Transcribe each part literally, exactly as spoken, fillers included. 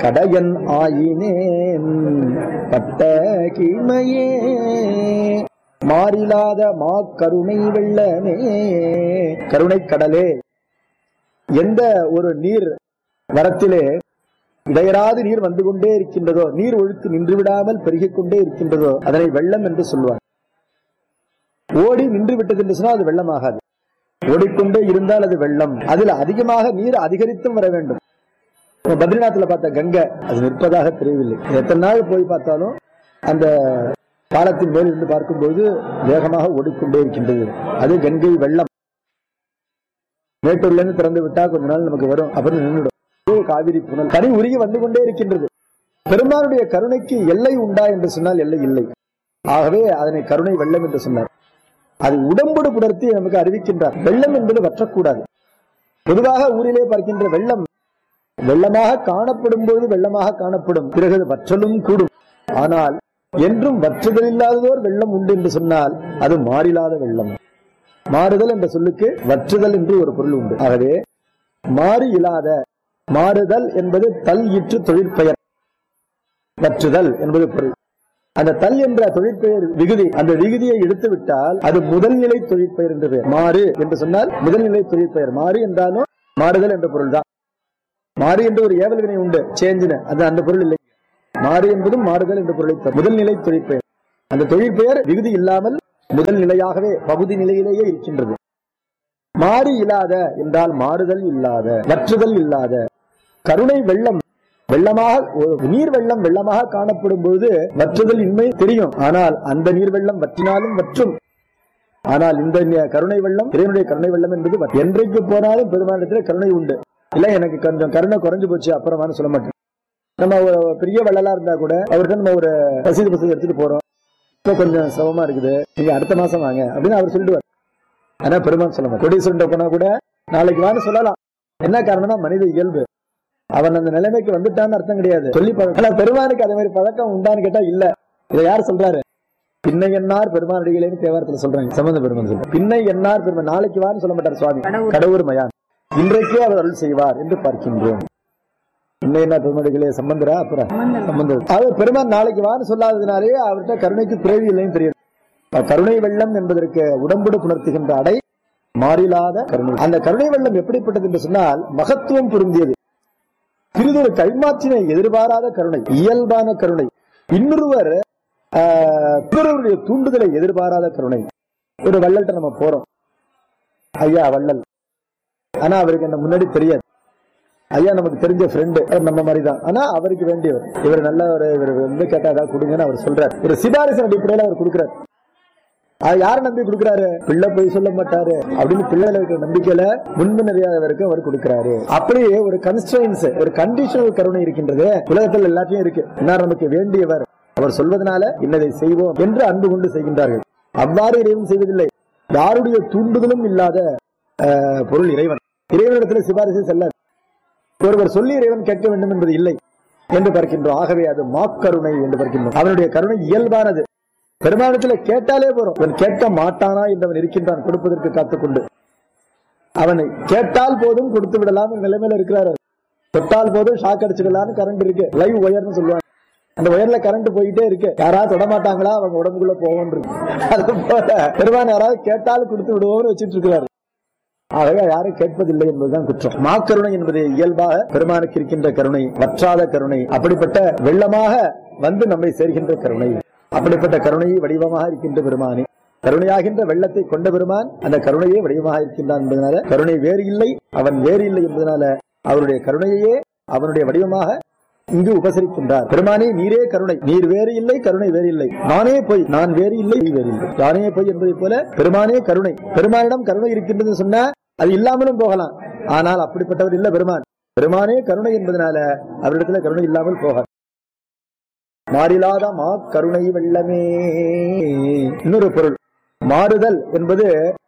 கடையன் ஆயினேன் பட்ட கீழ்மையே மாறிலாத மா கருணை வெள்ளமே. கருணை கடலே. எந்த ஒரு நீர் வரத்திலே இடையராது நீர் வந்து கொண்டே இருக்கின்றதோ, நீர் ஒழுக்கு நின்று விடாமல் பெருகிக் கொண்டே இருக்கின்றதோ அதனை வெள்ளம் என்று சொல்வார். ஓடி நின்று விட்டது என்று சொன்னால் அது வெள்ளமாகாது. ஓடிக்கொண்டே இருந்தால் அது வெள்ளம். அதில் அதிகமாக நீர் அதிகரித்தும் வர வேண்டும். பத்ரிநாத்ல பார்த்த கங்கை அது நிற்பதாக தெரியவில்லை. எத்தனை நாள் போய் பார்த்தாலும் அந்த பாலத்தின் மேல் இருந்து பார்க்கும்போது வேகமாக ஓடிக்கொண்டே இருக்கின்றது. அது கங்கை வெள்ளம். மேட்டூர்ல இருந்து திறந்து விட்டா கொஞ்ச நாள் நமக்கு வரும், அப்புறம் நின்றுடும். காவிரி புனல் தனி உருகி வந்து கொண்டே இருக்கின்றது. பெருமானுடைய கருணைக்கு எல்லை உண்டா என்று சொன்னால் எல்லை இல்லை. ஆகவே அதனை கருணை வெள்ளம் என்று சொன்னார். அது உடம்போடு புணர்த்தி நமக்கு அறிவிக்கின்றார். வெள்ளம் என்பது வற்றக்கூடாது. பொதுவாக ஊரிலே பார்க்கின்ற வெள்ளம் வெள்ளமாக காணப்படும் போது வெள்ளமாக காணப்படும், பிறகு வற்றலும் கூடும். ஆனால் என்றும் வற்றுதல் இல்லாததோர் வெள்ளம் உண்டு என்று சொன்னால் அது மாறிலாத வெள்ளம். மாறுதல் என்ற சொல்லுக்கு வற்றுதல் என்று ஒரு பொருள் உண்டு. ஆகவே மாறி இல்லாத, மாறுதல் என்பது தல் இற்று தொழிற்பெயர், வற்றுதல் என்பது பொருள். அந்த தல் என்ற தொழிற்பெயர் விகுதி, அந்த விகுதியை எடுத்து விட்டால் அது முதல்நிலை தொழிற்பெயர் என்று பெயர். மாறு என்று சொன்னால் முதல்நிலை தொழிற்பெயர். மாறு என்றாலும் மாறுதல் என்ற பொருள் தான். மாறு என்று ஒரு ஏவல் வினை உண்டு, சேஞ்சின, அது அந்த பொருள் இல்லை. மாறு என்பதும் மாறுதல் என்ற பொருளை முதல்நிலை தொழிற்பெயர். அந்த தொழிற்பெயர் விகுதி இல்லாமல் முதல் நிலையாகவே பகுதி நிலையிலேயே இருக்கின்றது. மாறி இல்லாத என்றால் மாறுதல் இல்லாத, வற்றுதல் இல்லாத. கருணை வெள்ளம் வெள்ளமாக, நீர் வெள்ளம் வெள்ளமாக காணப்படும் போது வற்றுதல் இன்மை தெரியும். ஆனால் அந்த நீர் வெள்ளம் வற்றினாலும் வற்றும். ஆனால் இந்த கருணை வெள்ளம், இறைவனுடைய கருணை வெள்ளம் என்பது என்றைக்கு போனாலும் பெருமானத்தில் கருணை உண்டு. இல்ல எனக்கு கொஞ்சம் கருணை குறைஞ்சு போச்சு அப்புறமானு சொல்ல மாட்டேன். நம்ம ஒரு பெரிய வெள்ளலா இருந்தா கூட அவர்கிட்ட நம்ம ஒரு ரசீது பசதி எடுத்துட்டு போறோம், இப்ப கொஞ்சம் சிரமமா இருக்குது, நீங்க அடுத்த மாசம் வாங்க அப்படின்னு அவர் சொல்லிடுவார். ஆனா பெருமான் சொல்ல மாட்டேன். கொடீஸ்வரன் போனா கூட நாளைக்கு வான்னு சொல்லலாம். என்ன காரணம்னா மனித இயல்பு. அவன் அந்த நிலைமைக்கு வந்துட்டான்னு அர்த்தம் கிடையாது, சொல்லி பழக்கம். ஆனா பெருமானுக்கு அதே மாதிரி பழக்கம் உண்டான்னு கேட்டா இல்ல. இதை யார் சொல்றாரு? பின்னை என்னார் பெருமானடிகளேன்னு தேவாரத்துல சொல்றாங்க. சம்பந்த பெருமான் சொல்றாங்க பின்னை என்னார் பெருமான். நாளைக்கு வான்னு சொல்ல மாட்டார் சுவாமி, கடவுர் மயான். இன்றைக்கே அவர் அருள் செய்வார் என்று பார்க்கின்றோம். இன்னும் என்ன பெருமாடிகளே சம்பந்தரா அப்புறம் சம்பந்தர். அவர் பெருமான் நாளைக்கு வான்னு சொல்லாததுனாலே அவர்கிட்ட கருணைக்கு பிறவி இல்லைன்னு தெரியும். கருணை வெள்ளம் என்பதற்கு உடம்புடு புணர்த்துகின்ற அடை மாறிலாத கருணை. அந்த கருணை வெள்ளம் எப்படிப்பட்டது என்று சொன்னால் மகத்துவம் பொருந்தியது. சிறிதொரு கைமாற்றினை எதிர்பாராத கருணை, இயல்பான கருணை. இன்னொருவர் பிறருடைய தூண்டுதலை எதிர்பாராத கருணை. ஒரு வள்ளல்கிட்ட நம்ம போறோம், ஐயா வள்ளல், ஆனா அவருக்கு என்ன முன்னாடி தெரியாது. ஐயா நமக்கு தெரிஞ்ச ஃப்ரெண்டு, நம்ம மாதிரி தான், ஆனா அவருக்கு வேண்டியவர். இவர் நல்ல ஒரு இவர் வந்து கேட்டா ஏதாவது கொடுங்கன்னு அவர் சொல்றாரு. ஒரு சிபாரிசு அடிப்படையில் அவர் கொடுக்கிறார். அது யார நம்பி கொடுக்கிறாரு? பிள்ளை போய் சொல்ல மாட்டாரு அப்படின்னு பிள்ளைல இருக்கிற நம்பிக்கையில முன்பு நிறையாதவருக்கு அவர் கொடுக்கிறாரு. அப்படியே ஒரு கன்ஸ்ட்ரெயின்ஸ், ஒரு கண்டிஷனல் கருணை இருக்கின்றது. உலகத்தில் எல்லாத்தையும் இருக்கு. என்ன நமக்கு வேண்டியவர், அவர் சொல்வதனால இன்னதை செய்வோம் என்று அன்பு கொண்டு செய்கின்றார்கள். அவ்வாறு இறைவன் செய்வதில்லை. யாருடைய தூண்டுதலும் இல்லாத பொருள் இறைவன். இறைவனிடத்தில் சிபாரிசு செல்லாது. ஒருவர் சொல்லி இறைவன் கேட்க வேண்டும் என்பது இல்லை என்று பார்க்கின்றோம். ஆகவே அது மாக்கருணை என்று பார்க்கின்றோம். அவனுடைய கருணை இயல்பானது. பெருமானத்தில் கேட்டாலே போறோம். அவன் கேட்க மாட்டானா என்றவன் இருக்கின்றான் கொடுப்பதற்கு காத்துக்கொண்டு. அவனை கேட்டால் போதும் கொடுத்து விடலாம் நிலைமையில இருக்கிறார். தொட்டால் போதும் ஷாக் அடிச்சுடலான்னு கரண்ட் இருக்கு, லைவ் ஒயர்னு சொல்லுவாங்க. அந்த ஒயர்ல கரண்ட் போயிட்டே இருக்கு. யாராவது தொடமாட்டாங்களா அவங்க உடம்புக்குள்ள போவோம் இருக்கு. அது போல பெருமான் யாராவது கேட்டாலும் கொடுத்து விடுவோம்னு வச்சிட்டு இருக்கிறாரு. ஆகவே யாரும் கேட்பதில்லை என்பதுதான் குற்றம். மாக்கருணை என்பது இயல்பாக பெருமானுக்கு இருக்கின்ற கருணை, வற்றாத கருணை. அப்படிப்பட்ட வெள்ளமாக வந்து நம்மை சேர்கின்ற கருணை. அப்படிப்பட்ட கருணையை வடிவமாக இருக்கின்ற பெருமானே, கருணையாகின்ற வெள்ளத்தை கொண்ட பெருமான் அந்த கருணையே வடிவமாக இருக்கின்றான் என்பதனால கருணை வேறு இல்லை, அவன் வேறு இல்லை என்பதனால அவருடைய கருணையே அவனுடைய வடிவமாக இங்கு உபசரிக்கின்றார். பெருமானே நீரே கருணை, நீர் வேறு இல்லை, கருணை வேறு இல்லை. நானே பொய், நான் வேறு இல்லை, நீ வேறு இல்லை. நானே பொய் என்பதை போல பெருமானே கருணை. பெருமானிடம் கருணை இருக்கின்றது சொன்னா அது இல்லாமலும் போகலாம். ஆனால் அப்படிப்பட்டவர் இல்ல பெருமான். பெருமானே கருணை என்பதனால அவரிடத்துல கருணை இல்லாமல் போக. மாறிலாத மா கருணை வெள்ளமே. இன்னொரு பொருள் மாறுதல் என்பது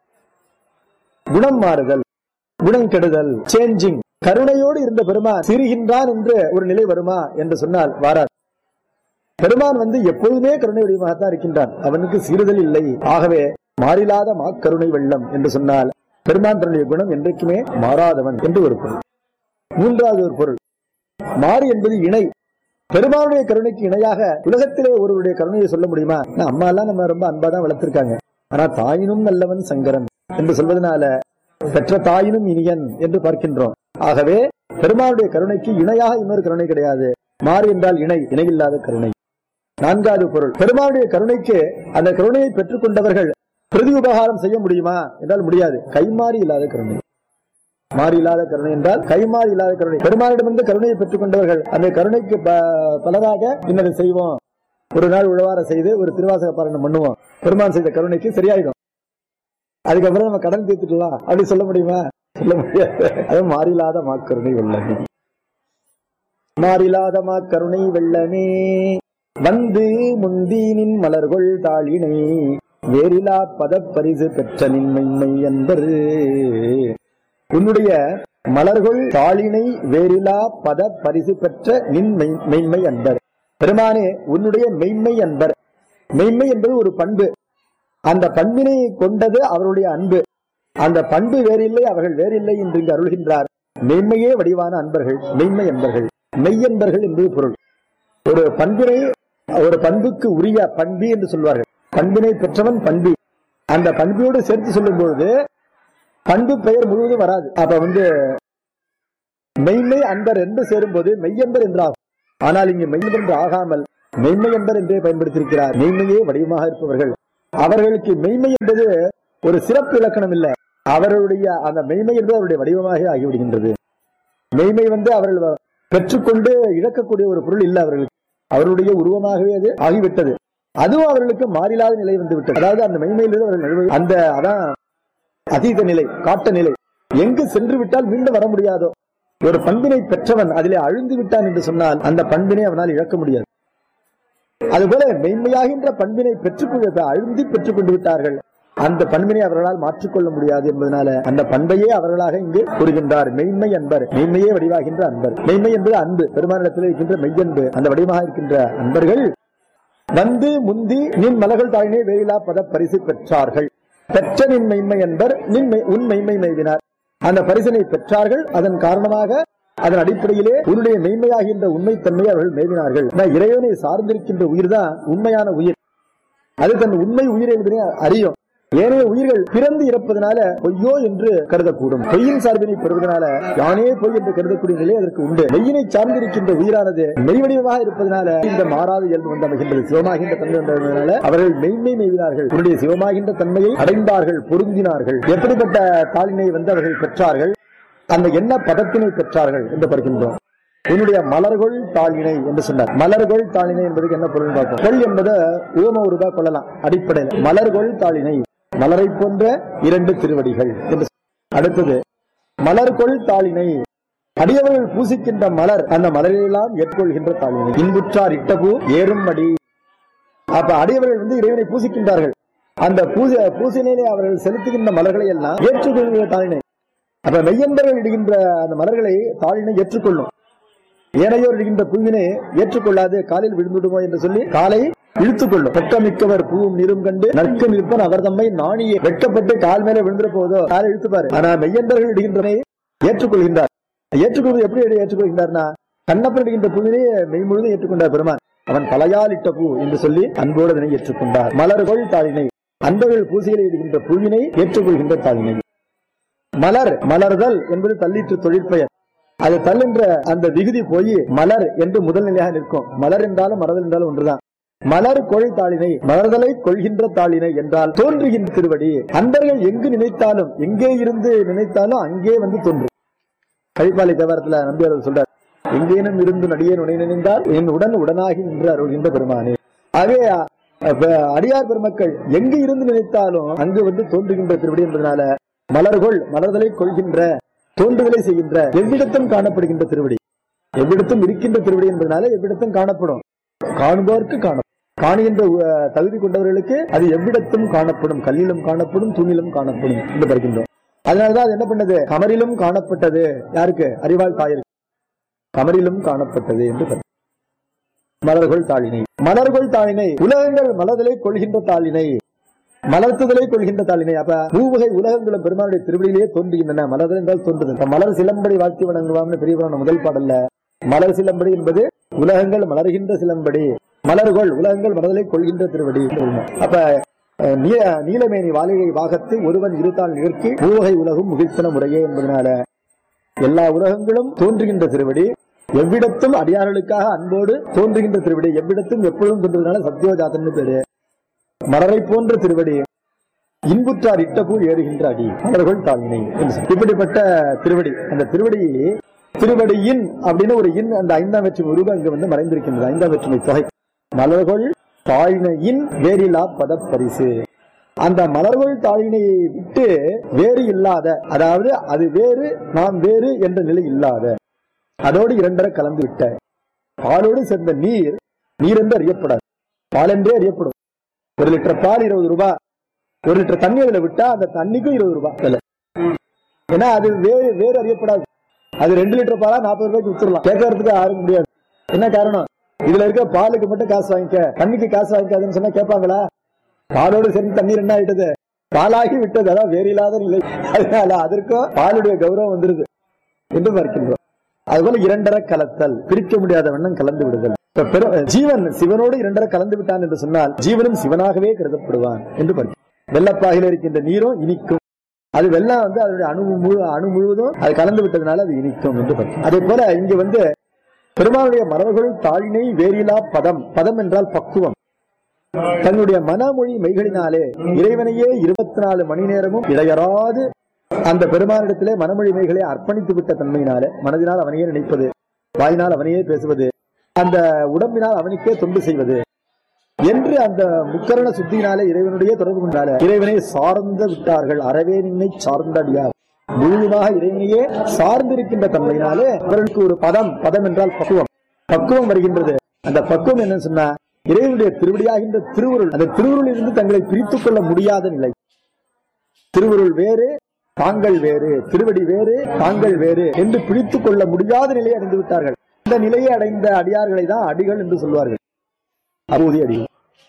குணம் மாறுதல், குணம் கெடுதல், சேஞ்சிங். கருணையோடு இருந்த பெருமான் சிறுகின்றான் என்று ஒரு நிலை வருமா என்று சொன்னால் வாராது. பெருமான் வந்து எப்பொழுதுமே கருணை வடிவமாகத்தான் இருக்கின்றான். அவனுக்கு சீறுதல் இல்லை. ஆகவே மாறிலாத மா கருணை வெள்ளம் என்று சொன்னால் பெருமான் தன்னுடைய குணம் என்றைக்குமே மாறாதவன் என்று ஒரு பொருள். மூன்றாவது ஒரு பொருள் மாறி என்பது இணை. பெருமானுடைய கருணைக்கு இணையாக உலகத்திலே ஒருவருடைய கருணையை சொல்ல முடியுமா? அம்மா எல்லாம் நம்ம ரொம்ப அன்பாதான் வளர்த்திருக்காங்க. ஆனா தாயினும் நல்லவன் சங்கரன் என்று சொல்வதனால பெற்ற தாயினும் இனியன் என்று பார்க்கின்றோம். ஆகவே பெருமானுடைய கருணைக்கு இணையாக இன்னொரு கருணை கிடையாது. மாறி என்றால் இணை, இணையில்லாத கருணை. நான்காவது பொருள், பெருமானுடைய கருணைக்கு அந்த கருணையை பெற்றுக் கொண்டவர்கள் பிரதி உபகாரம் செய்ய முடியுமா என்றால் முடியாது. கைமாறி இல்லாத கருணை. மாறி இல்லாத கருணை என்றால் கைமாறி இல்லாத கருணை. பெருமானிடமிருந்து கருணையை பெற்றுக் கொண்டவர்கள் அந்த கருணைக்கு பலராக இன்னதை செய்வோம், ஒரு நாள் உழவார செய்து ஒரு திருவாசக பாராயணம் பண்ணுவோம், பெருமான் செய்த கருணைக்கு சரியாயிடும், அதுக்கப்புறம் நம்ம கடன் தீர்த்துக்கலாம் அப்படி சொல்ல முடியுமா? சொல்ல முடியாது. அது மாறிலாத மாக்கருணை வெள்ளமே. மாறிலாத மாக்கருணை வெள்ளமே வந்து முந்தீனின் மலர்கொள் தாளினை வேறிலா பதப்பரிசு பெற்ற நின்மை என்பது. உன்னுடைய மலர்கொள் தாளினை வேறிலா பத பரிசு பெற்ற நின்மை மெய்மை அன்பர். பெருமானே உன்னுடைய மெய்மை அன்பர். மெய்மை என்பது ஒரு பண்பு. அந்த பண்பினை கொண்டது அவருடைய அன்பு. அந்த பண்பு வேறில்லை, அவர்கள் வேறில்லை என்று இங்கு அருள்கின்றார். மெய்மையே வடிவான அன்பர்கள் மெய்மை அன்பர்கள், மெய்யன்பர்கள் என்பது பொருள். ஒரு பண்பினை ஒரு பண்புக்கு உரிய பண்பி என்று சொல்வார்கள். பண்பினை பெற்றவன் பண்பி. அந்த பண்பியோடு சேர்த்து சொல்லும் பொழுது பண்பு பெயர் முழுவதும் வராது. அப்ப வந்து மெய்மை அன்பர் என்று சேரும் போது மெய்யன்பர் என்றாகும். ஆனால் இங்கு மெய்யன்பர் என்று ஆகாமல் மெய்மை அன்பர் என்றே பயன்படுத்தியிருக்கிறார். மெய்மையே வடிவமாக இருப்பவர்கள். அவர்களுக்கு மெய்மை என்பது ஒரு சிறப்பு இலக்கணம் இல்லை. அவர்களுடைய அந்த மெய்மை என்பது அவருடைய வடிவமாக ஆகிவிடுகின்றது. மெய்மை வந்து அவர்கள் பெற்றுக்கொண்டு இழக்கக்கூடிய ஒரு பொருள் இல்லை. அவர்களுக்கு அவருடைய உருவமாகவே அது ஆகிவிட்டது. அதுவும் அவர்களுக்கு மாறிலாத நிலை வந்து விட்டது. அதாவது அந்த மெய்மையிலிருந்து அவர்கள் அந்த அதான் அதீத நிலை, காட்ட நிலை. எங்கு சென்று விட்டால் மீண்டும் வர முடியாதோ. ஒரு பண்பினை பெற்றவன் அதிலே அழுந்து விட்டான் என்று சொன்னால் அந்த பண்பினை அவனால் இழக்க முடியாது. அதுபோல மெய்மையாகின்ற பண்பினை பெற்றுக்கொண்டு அழுந்தி பெற்றுக் கொண்டு விட்டார்கள். அந்த பண்பினை அவர்களால் மாற்றிக்கொள்ள முடியாது என்பதனால அந்த பண்பையே அவர்களாக இங்கு கூறுகின்றார். மெய்மை அன்பர், மெய்மையே வடிவாகின்ற அன்பர். மெய்மை என்பது அன்பு, பெருமானிடத்தில் இருக்கின்ற மெய்யன்பு. அந்த வடிவமாக இருக்கின்ற அன்பர்கள் வந்து முந்தி நின் மலர்கள் தாயினை வேயிலா பத பரிசு பெற்றார்கள். பெற்ற நின் மெய்மை என்பர் நின்மை உன் மெய்மை மெய்வினார். அந்த பரிசனை பெற்றார்கள். அதன் காரணமாக அதன் அடிப்படையிலே உன்னுடைய மெய்மையாகின்ற உண்மைத்தன்மையை அவர்கள் மேவினார்கள். இறைவனை சார்ந்திருக்கின்ற உயிர் தான் உண்மையான உயிர். அது தன் உண்மை உயிர் என்பதை அறியும். ஏனைய உயிர்கள் பிறந்து இறப்பதனால பொய்யோ என்று கருதக்கூடும். பொய்யின் சார்பினை பெறுவதனால யானே பொய் என்று கருதக்கூடிய நிலை அதற்கு உண்டு. மெய்யினை சார்ந்திருக்கின்ற உயிரானது மெய்வடிவமாக இருப்பதனால இந்த மாறாத இயல்பு வந்து அமைகின்றது. சிவமாகின்ற தன்மை வந்ததனால அவர்கள் மெய்மை மெய்வினார்கள். உன்னுடைய சிவமாகின்ற தன்மையை அடைந்தார்கள், பொருந்தினார்கள். எப்படிப்பட்ட தாளினை வந்து அவர்கள் பெற்றார்கள், அந்த என்ன பதத்தினை பெற்றார்கள் என்று பார்க்கின்றோம். என்னுடைய மலர்கொள் தாளினை என்று சொன்னார். மலர்கொள் தாளினை என்பதுக்கு என்ன பொருள் பார்ப்போம். கொள் என்பதை ஓம உருவா கொள்ளலாம். அடிப்படையில் மலர்கொள் தாளினை மலரை போன்ற இரண்டு திருவடிகள் என்று. அடுத்தது மலர்கொள் தாளினை அடியவர்கள் பூசிக்கின்ற மலர், அந்த மலரெல்லாம் ஏற்றுக்கொள்கின்ற தாளினை. இன்புற்றார் இட்டபூ ஏறும் அடி. அப்ப அடியவர்கள் வந்து இறைவனை பூசிக்கின்றார்கள். அந்த பூசை பூசையிலே அவர்கள் செலுத்துகின்ற மலர்களை எல்லாம் ஏற்றுக்கொள்கின்ற தாளினை. அப்ப மெய்யன்பர்கள் இடுகின்ற அந்த மலர்களை தாளினை ஏற்றுக்கொள்ளும். ஏனையோர் இடுகின்ற பூவினை ஏற்றுக்கொள்ளாது, காலில் விழுந்துடுமோ என்று சொல்லி காலை இழுத்துக் கொள்ளும். வெட்கமிக்கவர் பூவும் நீரும் கண்டு நற்க நிற்பன் அவர் தம்மை நாணியே. வெட்கப்பட்டு கால் மேல விழுந்துட போதோ காலை இழுத்துப்பாரு. ஆனா மெய்யன்பர்கள் இடுகின்றனை ஏற்றுக்கொள்கின்றார். ஏற்றுக்கொள்வது எப்படி ஏற்றுக்கொள்கின்றார்னா கண்ணப்பன் இடுகின்ற பூவினை மெய் முழுதும் ஏற்றுக்கொண்டார் பெருமான். அவன் தலையால் இட்ட பூ என்று சொல்லி அன்போடு அதனை ஏற்றுக்கொண்டார். மலர்கொள் தாளினை அன்பர்கள் பூசையில் இடுகின்ற பூவினை ஏற்றுக்கொள்கின்ற தாளினை. மலர் மலர்தல் என்பது தள்ளிற்று தொழிற்பெயர். அது தள்ளுன்ற அந்த விகுதி போய் மலர் என்று முதல் நிலையாக நிற்கும். மலர் என்றாலும் மலர்தல் என்றாலும் ஒன்றுதான். மலர் கொள் தாளினை மலர்தலை கொள்கின்ற தாளினை என்றால் தோன்றுகின்ற திருவடி. அன்பர்கள் எங்கு நினைத்தாலும் எங்கே இருந்து நினைத்தாலும் அங்கே வந்து தோன்றும். கழிப்பாலை தேவாரத்துல நம்பியார் சொல்றார், எங்கேனும் இருந்து நடிகே நுணை நினைந்தால் என் உடன் உடனாகி நின்று அருள்கின்ற பெருமானே. ஆகவே அடியார் பெருமக்கள் எங்கு இருந்து நினைத்தாலும் அங்கு வந்து தோன்றுகின்ற திருவடி என்பதனால மலர்கொள் மலர்தலை கொள்கின்ற தோன்றுதலை செய்கின்ற எவ்விடத்தும் காணப்படுகின்ற திருவடி. எவ்விடத்தும் இருக்கின்ற திருவடி என்பதனால எவ்விடத்தும் காணப்படும். காணுபவருக்கு காணப்படும். காணுகின்ற தகுதி கொண்டவர்களுக்கு அது எவ்விடத்தும் காணப்படும். கல்லிலும் காணப்படும், தூணிலும் காணப்படும் என்று பார்க்கின்றோம். அதனாலதான் அது என்ன பண்ணது, கமரிலும் காணப்பட்டது. யாருக்கு? அறிவாள் தாயிற்கு கமரிலும் காணப்பட்டது என்று. மலர்கொள் தாளினை மலர்கொள் தாளினை உலகங்கள் மலர்தலை கொள்கின்ற தாளினை, மலர்த்துதலை கொள்கின்ற தாளினை. அப்ப மூவகை உலகங்களும் பெருமானுடைய திருவடியிலேயே தோன்றுகின்றன. மலர்தல் என்றால் தோன்றுதல். மலர் சிலம்படி வாழ்த்தி வணங்குவாம்னு பெரிய முதல் பாடல்ல மலர் சிலம்படி என்பது உலகங்கள் மலர்கின்ற சிலம்படி, மலர்கள் உலகங்கள் மலர்களை கொள்கின்ற திருவடி. அப்ப நீலமேனி வாலிகை வாகத்து ஒருவன் இருத்தால் நிகழ்ச்சி பூவகை உலகும் முகிழ்த்தன முறையே என்பதனால எல்லா உலகங்களும் தோன்றுகின்ற திருவடி, எவ்விடத்தும் அடியார்களுக்காக அன்போடு தோன்றுகின்ற திருவடி, எவ்விடத்தும் எப்பொழுதும் தோன்றுவதனால சத்யோஜாதன் பேரு. மலரை போன்ற திருவடி, இன்புற்றார் இட்டபூ ஏறுகின்ற அடி, மலர்கள் தாழ்வினை. இப்படிப்பட்ட திருவடி, அந்த திருவடி திருவடியின் அப்படின்னு ஒரு இன் அந்த ஐந்தாம் வெற்றுமை உருவம் அங்கு வந்து மறைந்திருக்கின்றது. ஐந்தாம் வெற்றுமை தொகை மலர்கள் தாழ்மையின் வேறிலா பத பரிசு. அந்த மலர்கள் தாழினையை விட்டு வேறு இல்லாத, அதாவது அது வேறு நாம் வேறு என்ற நிலை இல்லாத, அதோடு இரண்டரை கலந்து விட்ட பாலோடு சேர்ந்த நீர் நீர் என்று அறியப்படாது, பால் என்றே அறியப்படும். ஒரு லிட்டர் பால் இருபது ரூபாய், ஒரு லிட்டர் தண்ணி அதுல விட்டா அந்த தண்ணிக்கும் இருபது ரூபாய் விலை. ஏன்னா அது வேறு வேறு அறியப்படாது. அது ரெண்டு லிட்டர் பாலா நாற்பது ரூபாய்க்கு வித்துடலாம், கேட்கறதுக்கு யாரும் முடியாது. என்ன காரணம்? இதுல இருக்க பாலுக்கு மட்டும் காசு வாங்கிக்க, தண்ணிக்கு காசு வாங்கிக்காதுன்னு சொன்னா கேட்பாங்களா? பாலோடு சேர்ந்து தண்ணீர் என்ன ஆயிட்டது? பாலாகி விட்டது, அதான் வேறு இல்லாத நிலை. அதனால அதற்கும் பாலுடைய கௌரவம் வந்துருது என்று பார்க்கின்றோம். அதுபோல இரண்டரை கலத்தல், பிரிக்க முடியாத வண்ணம் கலந்து விடுதல். ஜீவன் சிவனோடு இரண்டரை கலந்து விட்டான் என்று சொன்னால் ஜீவனும் சிவனாகவே கருதப்படுவான் என்று பார்க்கிறோம். வெள்ளப்பாகில இருக்கின்ற நீரும் இனிக்கும், அது வெள்ளம் வந்து அதனுடைய அணு முழு அணு முழுவதும் அது கலந்து விட்டதுனால அது இனிக்கும் என்று பார்க்கிறோம். அதே போல இங்கு வந்து பெருமானுடைய மரபுகள் தாழினை வேறிலா பதம், பதம் என்றால் பக்குவம். தன்னுடைய மனமொழி மெய்களினாலே இறைவனையே இருபத்தி நாலு மணி நேரமும் இடையறாது அந்த பெருமானிடத்திலே மனமொழி மெய்களை அர்ப்பணித்து விட்ட தன்மையினாலே, மனதினால் அவனையே நினைப்பது, வாயினால் அவனையே பேசுவது, அந்த உடம்பினால் அவனுக்கே தொண்டு செய்வது என்று அந்த முக்கரண சுத்தியினாலே இறைவனுடைய தொடர்பு கொண்டாலே இறைவனை சார்ந்து விட்டார்கள். அறவே நின்னை சார்ந்தடியார், முழுவதாக இறைவனையே சார்ந்திருக்கின்ற தன்மையினாலே அவர்களுக்கு ஒரு பதம், பதம் என்றால் பக்குவம், பக்குவம் வருகின்றது. அந்த பக்குவம் என்ன சொன்னா இறைவனுடைய திருவடியாகின்ற திருவுருள், அந்த திருவுருளில் இருந்து தங்களை பிரித்துக் கொள்ள முடியாத நிலை. திருவுருள் வேறு தாங்கள் வேறு, திருவடி வேறு தாங்கள் வேறு என்று பிரித்துக் கொள்ள முடியாத நிலையை அடைந்து விட்டார்கள். இந்த நிலையை அடைந்த அடியார்களை தான் அடிகள் என்று சொல்வார்கள். அபூதி அடிகள்,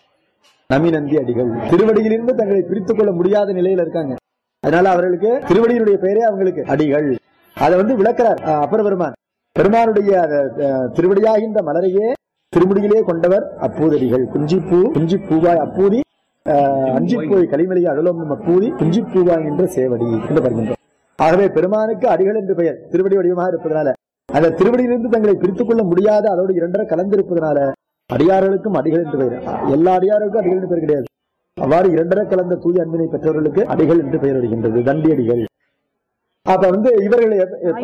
நமிநந்தி அடிகள் திருவடியிலிருந்து தங்களை பிரித்துக் கொள்ள முடியாத நிலையில இருக்காங்க. அதனால அவர்களுக்கு திருவடியினுடைய பெயரே அவங்களுக்கு அடிகள். அதை வந்து விளக்கிறார் அப்பர் பெருமான். பெருமானுடைய திருவடியாகின்ற மலரையே திருமுடியிலே கொண்டவர் அப்பூதடிகள். குஞ்சிப்பூ குஞ்சி பூவாய் அப்பூதி அஞ்சிப்பூய் களிமலையை அருளும் அப்பூதி குஞ்சி பூவாய் என்ற சேவடி என்று வருகின்றோம். ஆகவே பெருமானுக்கு அடிகள் என்று பெயர், திருவடி வடிவமாக இருப்பதனால. அந்த திருவடியிலிருந்து தங்களை பிரித்துக் கொள்ள முடியாத அதோடு இரண்டரை கலந்திருப்பதனால அடியார்களுக்கும் அடிகள் என்று பெயர். எல்லா அடியார்களுக்கும் அடிகள் என்று பெயர் கிடையாது. அவ்வாறு இரண்டரை கலந்த தூய அன்பினை பெற்றவர்களுக்கு அடிகள் என்று பெயர் வருகின்றது, தண்டி அடிகள். அப்ப வந்து இவர்களை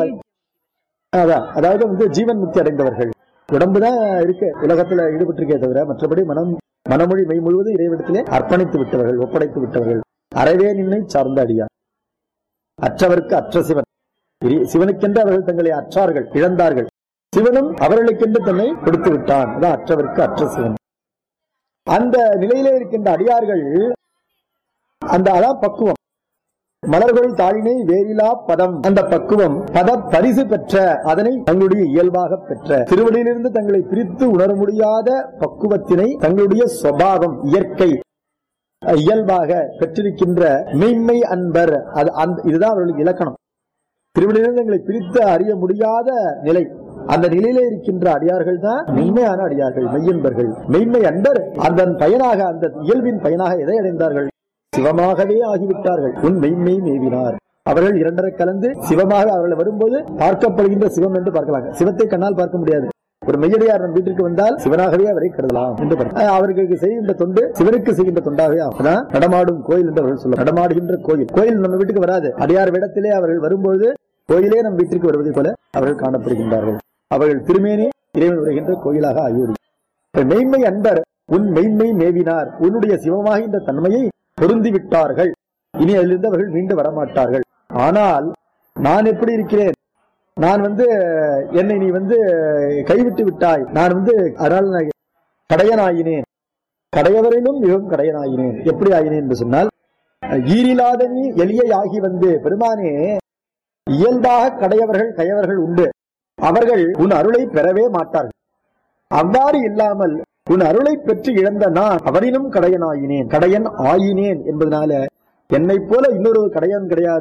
அதான் அதாவது வந்து ஜீவன் முக்தி அடைந்தவர்கள். உடம்புதான் இருக்கு உலகத்துல ஈடுபட்டிருக்கே தவிர மற்றபடி மனம் மனமொழி மெய் முழுவதும் இறைவிடத்திலே அர்ப்பணித்து விட்டவர்கள், ஒப்படைத்து விட்டவர்கள். அறவே நின்னை சார்ந்த அடியார், அற்றவருக்கு அற்ற சிவன். சிவனுக்கென்று அவர்கள் தங்களை அற்றார்கள், இழந்தார்கள். சிவனும் அவர்களுக்கென்று தன்னை கொடுத்து விட்டான். அதான் அற்றவருக்கு அற்ற சிவன். அந்த நிலையிலே இருக்கின்ற அடியார்கள் அந்த அதான் பக்குவம். மலர்கள் தாழினை வேறிலா பதம், அந்த பக்குவம் பத பரிசு பெற்ற, அதனை தங்களுடைய இயல்பாக பெற்ற, திருவடியிலிருந்து தங்களை பிரித்து உணர முடியாத பக்குவத்தினை தங்களுடைய சுபாவம் இயற்கை இயல்பாக பெற்றிருக்கின்ற மெய்மை அன்பர். அது இதுதான் அவர்களுக்கு இலக்கணம். திருவடியிலிருந்து தங்களை பிரித்து அறிய முடியாத நிலை, அந்த நிலையிலே இருக்கின்ற அடியார்கள் தான் மெய்மையான அடியார்கள், மெய்யன்பர்கள். மெய்மை அன்பர் அதன் பயனாக, அந்த இயல்பின் பயனாக எதை அடைந்தார்கள்? சிவமாகவே ஆகிவிட்டார்கள். உன் மெய்மை மேவினார். அவர்கள் இரண்டரை கலந்து சிவமாக அவர்கள் வரும்போது பார்க்கப்படுகின்ற சிவம் என்று பார்க்கலாம். சிவத்தை கண்ணால் பார்க்க முடியாது. ஒரு மெய்யடியார் நம் வீட்டிற்கு வந்தால் சிவனாகவே அவரை கருதலாம் என்று அவர்களுக்கு செய்கின்ற தொண்டு சிவனுக்கு செய்கின்ற தொண்டாகவே ஆகலாம். நடமாடும் கோயில் என்று அவர்கள் சொல்ல, நடமாடுகின்ற கோயில். கோயில் நம்ம வீட்டுக்கு வராது, அடியார் விடத்திலே அவர்கள் வரும்போது கோயிலே நம் வீட்டிற்கு வருவதை போல அவர்கள் காணப்படுகின்றார்கள். அவர்கள் திருமேனி இறைவன் வருகின்ற கோயிலாக ஆகியோடி. மெய்மை அன்பர் உன் மெய்மை மேவினார், உன்னுடைய சிவமாகின்ற தன்மையை பொருந்தி விட்டார்கள். இனி அதிலிருந்து அவர்கள் மீண்டு வரமாட்டார்கள். ஆனால் நான் எப்படி இருக்கிறேன்? நான் வந்து என்னை நீ வந்து கைவிட்டு விட்டாய், நான் வந்து அதனால் கடையனாயினேன், கடையவரிலும் மிகவும் கடையனாயினேன். எப்படி ஆயினேன் என்று சொன்னால், ஈரிலாத நீ எளியை ஆகி வந்து, பெருமானே இயல்பாக கடையவர்கள் கயவர்கள் உண்டு, அவர்கள் உன் அருளை பெறவே மாட்டார்கள். அவ்வாறு இல்லாமல் உன் அருளை பெற்று இழந்த நான் அவரினும் கடையனாயினேன், கடையன் ஆயினேன் என்பதனால என்னை போல இன்னொரு கடையன் கிடையாது.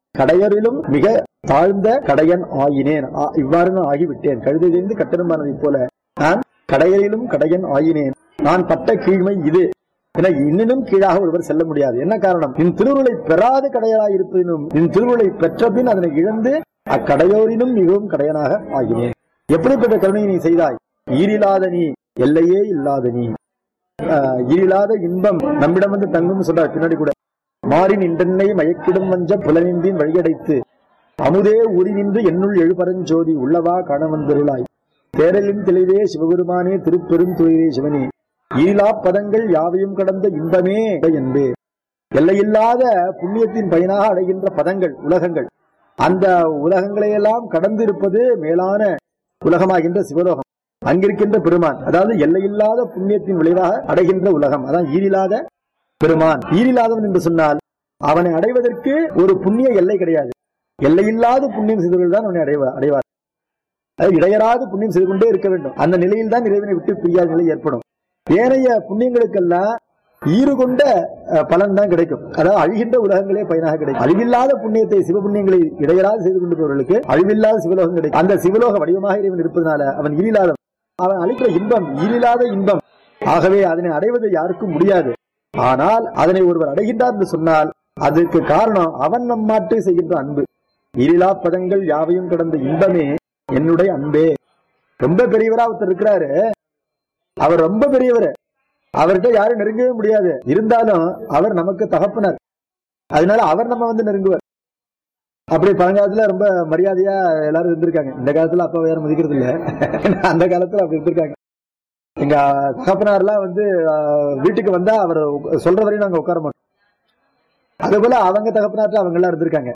கடையரிலும் மிக தாழ்ந்த கடையன் ஆயினேன். இவ்வாறு நான் ஆகிவிட்டேன். கழுதையிலிருந்து கட்டணமானதை போல நான் கடையரிலும் கடையன் ஆயினேன். நான் பட்ட கீழ்மை இது. என இன்னும் கீழாக ஒருவர் செல்ல முடியாது. என்ன காரணம்? நின் திருவுருளை பெறாத கடையராய் இருப்பதினும் நின் திருவுருளை பெற்ற பின் அதனை இழந்து அக்கடையோரினும் மிகவும் கடையனாக ஆகினேன். எப்படிப்பட்ட கருணையை நீ செய்தாய்? ஈரில்லாத நீ, எல்லையே இல்லாத நீ. ஈரில்லாத இன்பம் நம்மிடம் வந்து தங்கும் சொல்றார் பின்னாடி கூட. மாறின் இன்றென்னை மயக்கிடும் மஞ்ச புலனின்றின் வழியடைத்து அமுதே உரி நின்று என்னுள் எழுபரஞ்சோதி உள்ளவா காண வந்தருளாய். தேரலின் தெளிவே சிவபெருமானே திருப்பெரும் துயிலே சிவனே. ஈலா பதங்கள் யாவையும் கடந்த இன்பமே என்பே. எல்லையில்லாத புண்ணியத்தின் பயனாக அடைகின்ற பதங்கள் உலகங்கள், அந்த உலகங்களையெல்லாம் கடந்து இருப்பது மேலான உலகமாகின்ற சிவலோகம். அங்கிருக்கின்ற பெருமான், அதாவது எல்லையில்லாத புண்ணியத்தின் விளைவாக அடைகின்ற உலகம், அதான் ஈரில்லாத பெருமான். ஈரில்லாதவன் என்று சொன்னால் அவனை அடைவதற்கு ஒரு புண்ணிய எல்லை கிடையாது. எல்லையில்லாத புண்ணியம் செய்தவர்கள் தான் அவனை அடைவார் அடைவார் அது இடையராது புண்ணியம் செய்து கொண்டே இருக்க வேண்டும். அந்த நிலையில் தான் இறைவனை விட்டு பிரியாத நிலை ஏற்படும். ஏனைய புண்ணியங்களுக்கெல்லாம் ஈறு கொண்ட பலன் தான் கிடைக்கும். அதாவது அழிகின்ற உலகங்களே பயனாக கிடைக்கும். அழிவில்லாத புண்ணியத்தை சிவபுண்ணியங்களை இடையராது செய்து கொண்டிருப்பவர்களுக்கு அழிவில்லாத சிவலோகம் கிடைக்கும். அந்த சிவலோக வடிவமாக இறைவன் இருப்பதனால அவன் ஈரில்லாதவன். அவன் அளிக்கிற இன்பம் ஈரில்லாத இன்பம். ஆகவே அதனை அடைவது யாருக்கும் முடியாது. ஆனால் அதனை ஒருவர் அடைகின்றார் என்று சொன்னால் அதற்கு காரணம் அவன் நம்மாட்டு செய்கின்ற அன்பு. ஈரிலா பதங்கள் யாவையும் கடந்த இன்பமே என்னுடைய அன்பே. ரொம்ப பெரியவரா ஒருத்தர் இருக்கிறாரு, அவர் ரொம்ப பெரியவர், அவர்கிட்ட யாரும் நெருங்கவே முடியாது. இருந்தாலும் அவர் நமக்கு தகப்பனர், அதனால அவர் நம்ம வந்து நெருங்குவார். அப்படி பழங்காலத்துல ரொம்ப மரியாதையா எல்லாரும் இருந்திருக்காங்க. இந்த காலத்துல அப்பா யாரும் மதிக்கிறது இல்ல, அந்த காலத்துல அப்படி இருந்திருக்காங்க. எங்க தகப்பனார்லாம் வந்து வீட்டுக்கு வந்தா அவர் சொல்ற வரையும் நாங்க உட்கார மாட்டோம். அதே போல அவங்க தகப்பனார்ல அவங்க எல்லாம் இருந்திருக்காங்க.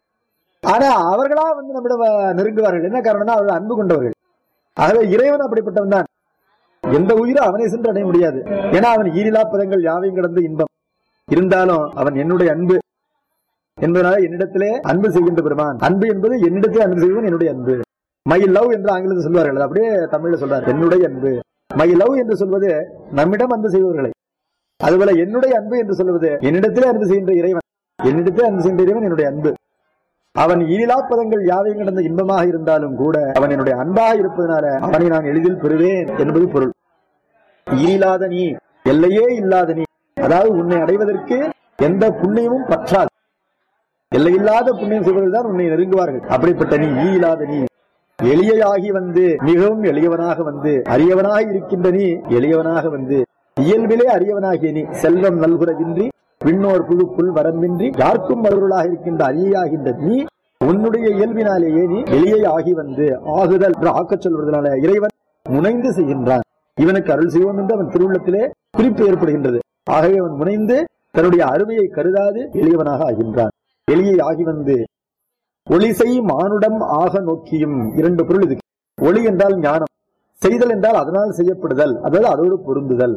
ஆனா அவர்களா வந்து நம்மிடம் நெருங்குவார்கள். என்ன காரணம்னா அவர்கள் அன்பு கொண்டவர்கள். ஆகவே இறைவன் அப்படிப்பட்டவன் தான். எந்த உயிரும் அவனை சென்று அடைய முடியாது. ஏன்னா அவன் ஈரிலா பதங்கள் யாவையும் கடந்த இன்பம். இருந்தாலும் அவன் என்னுடைய அன்பு என்பதனால என்னிடத்திலே அன்பு செய்கின்ற பெருமான். அன்பு என்பது என்னிடத்திலே அன்பு செய்வன் என்னுடைய அன்பு. மை லவ் என்று ஆங்கிலத்தில் சொல்வார்கள், அப்படியே தமிழ்ல சொல்றார் என்னுடைய அன்பு. மை லவ் என்று சொல்வது நம்மிடம் அன்பு செய்பவர்களை, அதுபோல என்னுடைய அன்பு என்று சொல்வது என்னிடத்திலே அன்பு செய்கின்ற இறைவன். என்னிடத்திலே அன்பு செய்கின்ற இறைவன் என்னுடைய அன்பு. அவன் ஈரிலா பதங்கள் யாவையும் கடந்த இன்பமாக இருந்தாலும் கூட அவன் என்னுடைய அன்பாக இருப்பதனால அவனை நான் எளிதில் பெறுவேன் என்பது பொருள். ஈரில்லாத நீ, எல்லையே இல்லாத நீ, அதாவது உன்னை அடைவதற்கு எந்த புண்ணியமும் பற்றாது. எல்லையில்லாத புண்ணியம் செய்வர்கள் தான் உன்னை நெருங்குவார்கள். அப்படிப்பட்ட நீ ஈரில்லாத நீ, எளியாகி வந்து மிகவும் எளியவனாக வந்து அரியவனாக இருக்கின்ற நீ, எளியவனாக வந்து இயல்பிலே அரியவனாகிய நீ, செல்வம் நல்குறவின்றி விண்ணோர் புழுப்புள் வரம்பின்றி யாருக்கும் மறுபொருளாக இருக்கின்ற அரியாகின்ற நீ, உன்னுடைய இயல்பினாலேயே நீ எளியை ஆகி வந்து ஆகுதல் ஆக்கச் சொல்வதனால இறைவன் முனைந்து செய்கின்றான். இவனுக்கு அருள் செய்வோம் என்று அவன் திருவுள்ளத்திலே குறிப்பு ஏற்படுகின்றது. ஆகவே அவன் முனைந்து தன்னுடைய அருமையை கருதாது எளியவனாக ஆகின்றான். எளியை ஆகி வந்து ஒளிசை மானுடம் ஆக நோக்கியும். இரண்டு பொருள் இதுக்கு. ஒளி என்றால் ஞானம், செய்தல் என்றால் அதனால் செய்யப்படுதல், அதாவது அதோடு பொருந்துதல்.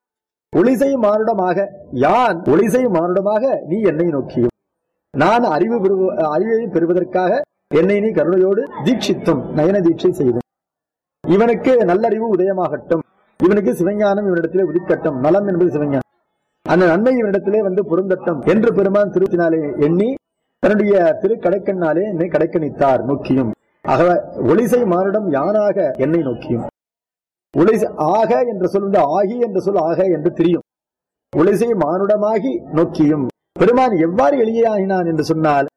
ஒளிசை மானுடமாக யான் ஒளிசை மானுடமாக நீ என்னை நோக்கியும். நான் அறிவு அறிவை பெறுவதற்காக என்னை நீ கருணையோடு தீட்சித்தும் நயன தீட்சை செய்தும். இவனுக்கு நல்லறிவு உதயமாகட்டும், இவனுக்கு சிவஞானம் இவனிடத்திலே உதிக்கட்டும். நலம் என்பது சிவஞானம், அந்த நன்மை இவனிடத்திலே வந்து பொருந்தட்டும் என்று பெருமான் திருத்தினாலே எண்ணி தன்னுடைய திரு கடைக்கண்ணாலே என்னை கடைக்கணித்தார் நோக்கியும். ஆக ஒளிசை மானுடம் யானாக என்னை நோக்கியும். ஒளிசை ஆக என்ற சொல் வந்து ஆகி என்ற சொல் ஆக என்று தெரியும். ஒளிசை மானுடமாகி நோக்கியும். பெருமான் எவ்வாறு எளியாகினான் என்று சொன்னால்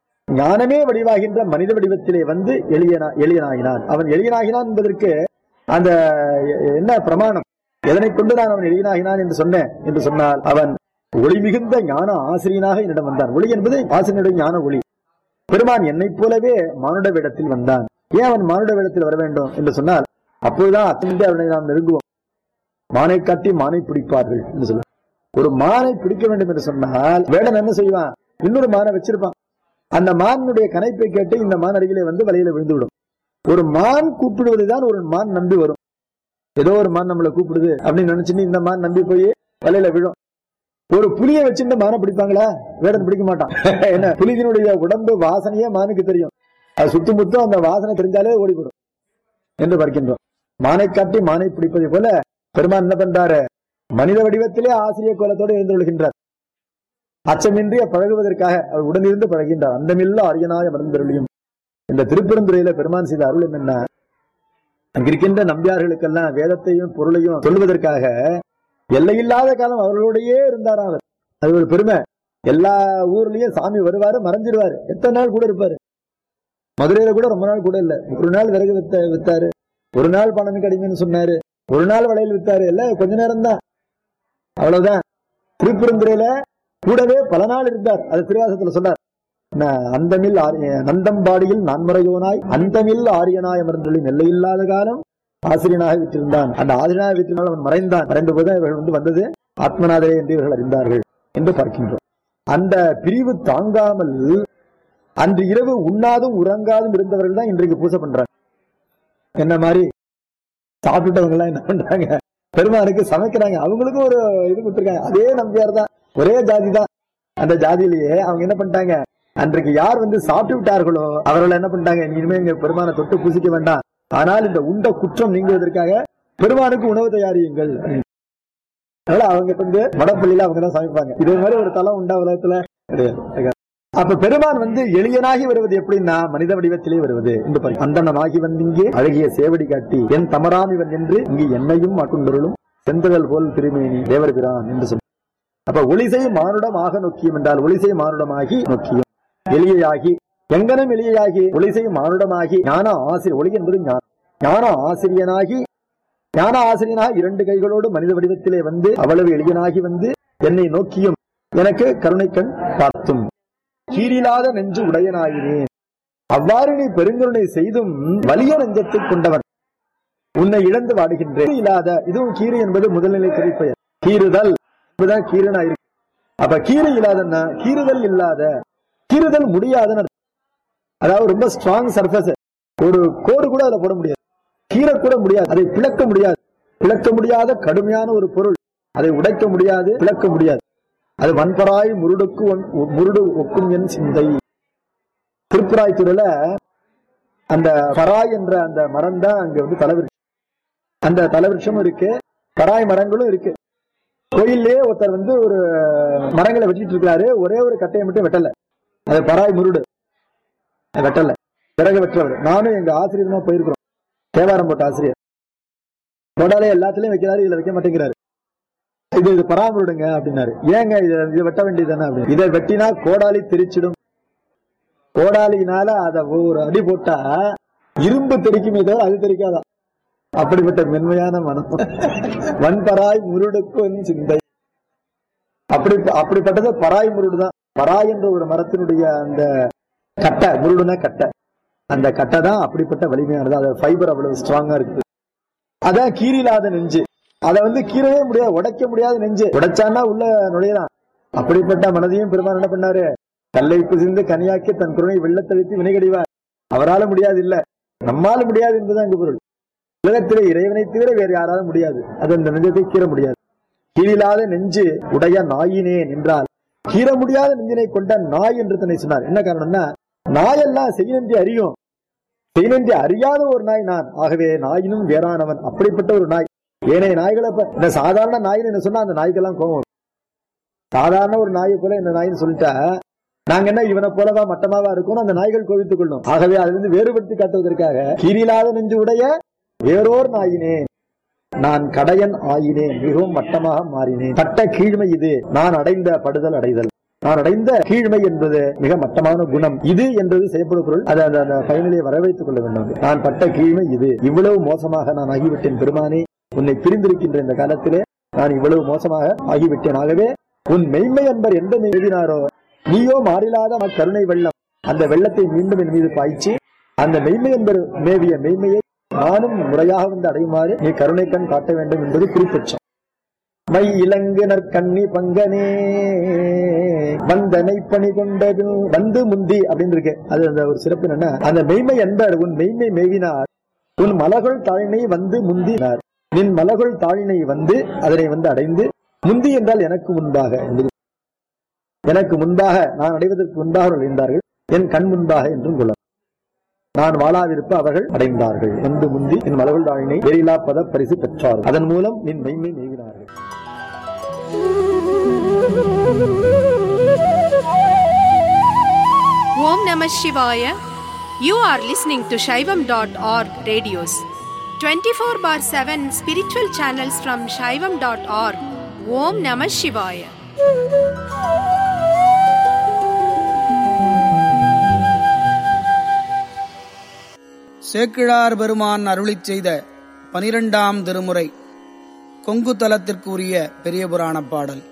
ஞானமே வடிவாகின்ற மனித வடிவத்திலே வந்து எளியனா எளியனாகினான். அவன் எளியனாகினான் என்பதற்கு அந்த என்ன பிரமாணம், எதனை கொண்டு நான் அவன் எளியனாகினான் என்று சொன்னேன் என்று சொன்னால் அவன் ஒளி மிகுந்த ஞான ஆசிரியனாக என்னிடம் வந்தான். ஒளி என்பது ஆசிரியனுடைய ஞான ஒளி. பெருமான் என்னை போலவே மானுட வேடத்தில் வந்தான். ஏன் அவன் மானுட வேடத்தில் வர வேண்டும் என்று சொன்னால் அப்போதுதான் அத்தனை அவனை நாம் நெருங்குவோம். மானை காட்டி மானை பிடிப்பார்கள் என்று சொல்ல. ஒரு மானை பிடிக்க வேண்டும் என்று சொன்னால் வேடன் என்ன செய்வான், இன்னொரு மானை வச்சிருப்பான். அந்த மானுடைய கனைப்பை கேட்டு இந்த மான் அருகிலே வந்து வலையில விழுந்து விடும். ஒரு மான் கூப்பிடுவதுதான் ஒரு மான் நம்பி வரும். ஏதோ ஒரு மான் நம்மளை கூப்பிடுது அப்படின்னு நினைச்சுன்னு இந்த மான் நம்பி போய் வலையில விழும். ஒரு புலியை வச்சுட்டு மானை பிடிப்பாங்களா? வேடன் பிடிக்க மாட்டான். என்ன, புலியினுடைய உடம்பு வாசனையே மானுக்கு தெரியும். அது சுத்து முத்தும் அந்த வாசனை தெரிஞ்சாலே ஓடிவிடும் என்று பார்க்கின்றோம். மானை காட்டி மானை பிடிப்பதை போல பெருமான் என்ன பண்றாரு, மனித வடிவத்திலே ஆசிரியர் கோலத்தோடு எழுந்து கொள்கின்றார். அச்சமின்றி பழகுவதற்காக அவர் உடனிருந்து பழகின்றார். அந்தமில்ல அரியனாய மருந்தருளியும் இந்த திருப்பெருந்துறையில பெருமான் செய்த அருள் என்ன, அங்கிருக்கின்ற நம்பியார்களுக்கெல்லாம் வேதத்தையும் பொருளையும் சொல்வதற்காக எல்லையில்லாத காலம் அவர்களோடையே இருந்தார். அவர் அது ஒரு பெருமை. எல்லா ஊர்லயும் சாமி வருவாரு, மறைஞ்சிருவாரு, எத்தனை நாள் கூட இருப்பாரு. மதுரையில கூட ரொம்ப நாள் கூட இல்ல. ஒரு நாள் விறகு வித்த வித்தாரு, ஒரு நாள் பணம் கிடைக்குன்னு சொன்னாரு, ஒரு நாள் வளையல் வித்தாரு, எல்லாம் கொஞ்ச நேரம் தான், அவ்வளவுதான். திருப்பெருந்துறையில கூடவே பல நாள் இருந்தார். அது திருவாசகத்துல சொன்னார். அந்தமில் நந்தம்பாடியில் நான்முறையோனாய் அந்தமில் ஆரியனாய் அமர்ந்தொழி நெல்லையில்லாத காலம் ஆசிரியனாக விற்றிருந்தான். அந்த ஆசிரியனாக விற்றினால் அவன் மறைந்தான். மறைந்த போது இவர்கள் வந்து வந்தது ஆத்மநாதரே என்று இவர்கள் அறிந்தார்கள் என்று பார்க்கின்றோம். அந்த பிரிவு தாங்காமல் அன்று இரவு உண்ணாதும் உறங்காதும் இருந்தவர்கள் தான் இன்றைக்கு பூசை பண்றாங்க. என்ன மாதிரி சாப்பிட்டவங்க எல்லாம் என்ன பண்றாங்க, பெருமானுக்கு சமைக்கிறாங்க. அவங்களுக்கும் ஒரு இது கொடுத்துருக்காங்க. அதே நம்பியார் தான், ஒரே ஜாதி தான். அந்த ஜாதியிலேயே அவங்க என்ன பண்ணிட்டாங்க, அன்றைக்கு யார் வந்து சாப்பிட்டு விட்டார்களோ அவர்கள் என்ன பண்ணிட்டாங்க, இனிமே இங்க பெருமானை தொட்டு பூசிக்க வேண்டாம், ஆனால் இந்த உண்ட குற்றம் நீங்குவதற்காக பெருமானுக்கு உணவு தயாரியுங்கள். அதனால அவங்க வந்து மடப்பள்ளியில அவங்க தான் சமைப்பாங்க. இதே மாதிரி ஒரு தலம் உண்டா உலகத்துல கிடையாது. அப்ப பெருமான் வந்து எளியனாகி வருவது எப்படின்னா மனித வடிவத்திலே வருவது. அந்தனாகி வந்து இங்கே அழகிய சேவடி காட்டி என் தமராம் இவன் என்று இங்கு என்னையும் மாட்டுண்டொருளும் செந்தகல் போல் திருமேனி தேவர் பிரான் என்று சொல்ல. அப்ப ஒளிசை மானுடம் ஆக நோக்கியும் என்றால் ஒளிசை மானுடமாகி நோக்கியும் எளியாகி எங்கனும் எளியாகி ஒளிசை மானுடமாகி ஞான ஆசிரியர். ஒளி என்பது ஞான ஞான ஆசிரியனாகி ஞான ஆசிரியனாக இரண்டு கைகளோடு மனித வடிவத்திலே வந்து அவ்வளவு எளியனாகி வந்து என்னை நோக்கியும் எனக்கு கருணை கண் பார்த்தும் கீரில்லாத நெஞ்சு உடையனாயினேன். அவ்வாறு நீ பெருங்கருணை செய்தும் வலிய நெஞ்சத்தை கொண்டவன் உன்னை இழந்து வாடுகின்றேன். இல்லாத இதுவும் கீரி என்பது முதல்நிலை குறிப்பெயர். கீறுதல் என்பதுதான் கீரனா இருக்கு. அப்ப கீரை இல்லாதன்னா கீறுதல் இல்லாத, கீறுதல் முடியாத, அதாவது ரொம்ப ஸ்ட்ராங் சர்ஃபேஸ், ஒரு கோடு கூட அதுல போட முடியாது, கீரை கூட முடியாது, அதை பிளக்க முடியாது. பிளக்க முடியாத கடுமையான ஒரு பொருள், அதை உடைக்க முடியாது, பிளக்க முடியாது. அது வன்பராய் முருடுக்கு முருடு ஒக்கும் என் சிந்தை. திருப்புராய்த்துறையில அந்த பராய் என்ற அந்த மரம் தான் அங்க வந்து தலைவிருஷம். அந்த தலைவிருஷமும் இருக்கு, பராய் மரங்களும் இருக்கு. கோயிலே ஒருத்தர் வந்து ஒரு மரங்களை வெட்டிட்டு இருக்காரு, ஒரே ஒரு கட்டையை மட்டும் வெட்டல, அது பராய் முருடு வெட்டல, விறகு வெற்றவர். நானும் எங்க ஆசிரியர் தான் போயிருக்கிறோம், தேவாரம் போட்ட ஆசிரியர். கோடாலே எல்லாத்திலையும் வைக்கிறாரு, இதுல வைக்க மாட்டேங்கிறாரு. இது இது பராமரிடுங்க அப்படின்னாரு. ஏங்க இதை வெட்ட வேண்டியதானே அப்படின்னு. இதை வெட்டினா கோடாலி தெரிச்சிடும். கோடாலினால அதை ஒரு அடி போட்டா இரும்பு தெரிக்குமே தவிர அது தெரிக்காதான். அப்படிப்பட்ட மென்மையான மனம். வன்பராய் முருடுக்கு சிந்தை. அப்படி அப்படிப்பட்டது பராய் முருடுதான். பராய் என்ற ஒரு மரத்தினுடைய அந்த கட்டை, முருடுனா கட்டை, அந்த கட்டை தான் அப்படிப்பட்ட வலிமையானது. அது ஃபைபர் அவ்வளவு ஸ்ட்ராங்கா இருக்கு. அதான் கீரில்லாத நெஞ்சு. அதை வந்து கீரவே முடியாது, உடைக்க முடியாது நெஞ்சு. உடைச்சானா உள்ள நுழையலாம். அப்படிப்பட்ட மனதையும் பெருமான் என்ன பண்ணாரு, கல்லை புசிந்து கனியாக்கி தன் குருணை வெள்ளத்தழித்து வினைகடிவார். அவரால முடியாது இல்ல, நம்மால முடியாது என்பதுதான் இங்கு பொருள். உலகத்திலே இறைவனை தவிர வேறு யாரால முடியாது. அது அந்த நெஞ்சத்தை கீற முடியாது. கீழில்லாத நெஞ்சு உடைய நாயினேன் என்றால் கீற முடியாத நெஞ்சினை கொண்ட நாய் என்று தன்னை சொன்னார். என்ன காரணம்னா, நாயெல்லாம் செய்யநன்றி அறியும், செய்யநன்றி அறியாத ஒரு நாய் நான். ஆகவே நாயினும் வேறானவன். அப்படிப்பட்ட ஒரு நாய். ஏனைய நாய்களை இந்த சாதாரண நாயின்னு என்ன சொன்னா அந்த நாய்க்கெல்லாம் கோபம். சாதாரண ஒரு நாயை போல இந்த நாயின்னு சொல்லிட்டா நாங்க என்ன இவனை போலவா மட்டமாவா இருக்கும், அந்த நாய்கள் கோவித்துக் கொள்ளும். ஆகவே அதிலிருந்து வேறுபடுத்தி காட்டுவதற்காக கீழில்லாத நெஞ்சு உடைய வேறோர் நாயினேன், நான் கடையன் ஆயினேன், மிகவும் மட்டமாக மாறினேன். பட்ட கீழ்மை இது, நான் அடைந்த படுதல் அடைதல். நான் அடைந்த கீழ்மை என்பது மிக மட்டமான குணம். இது என்பது செய்யப்படும் பொருள். அதை அந்த பயனிலே வரவைத்துக் கொள்ள வேண்டும். நான் பட்ட கீழ்மை இது, இவ்வளவு மோசமாக நான் ஆகிவிட்டேன் பெருமானே, உன்னை பிரிந்திருக்கின்ற இந்த காலத்திலே நான் இவ்வளவு மோசமாக ஆகிவிட்டேன். ஆகவே உன் மெய்மை என்பர் எந்த எழுதினாரோ நீயோ மாறிலாத கருணை வெள்ளம், அந்த வெள்ளத்தை மீண்டும் என் மீது பாய்ச்சி அந்த மெய்மை என்பர் மேவிய மெய்மையை நானும் முறையாக வந்து அடையுமாறு நீ கருணை கண் காட்ட வேண்டும் என்பது குறிப்பட்சம். மை இளங்குனர் கண்ணி பங்கனே வந்தனை பணி கொண்டது வந்து முந்தி அப்படின்னு இருக்கு. அது அந்த ஒரு சிறப்பு என்னன்னா, அந்த மெய்மை என்பர் உன் மெய்மை மேவினார், உன் மலகுள் தாழினை வந்து முந்தினார். நின் மலகுள் தாழினை வந்து அதனை வந்து அடைந்து, முந்தி என்றால் எனக்கு முன்பாக என்பது, எனக்கு முன்பாக நான் அடைவதற்கு முன்பாக அடைந்தார்கள், என் கண் முன்பாக என்றும் கொள்ள நான் வாழாதிருப்ப அவர்கள் அடைந்தார்கள். வந்து முந்தி என் மலகுள் தாழினை எரிலா பத பரிசு பெற்றார்கள். அதன் மூலம் நின் மெய்மை மேவினார்கள். Om Namah Shivaya. You are listening to Shaivam dot org radios. twenty-four bar seven spiritual channels from Shaivam dot org. Om Namah Shivaya. Sekkizhar பெருமான் அருளிச் செய்த பனிரெண்டாம் திருமுறை கொங்கு தலத்திற்கு உரிய பெரிய புராணப் பாடல்.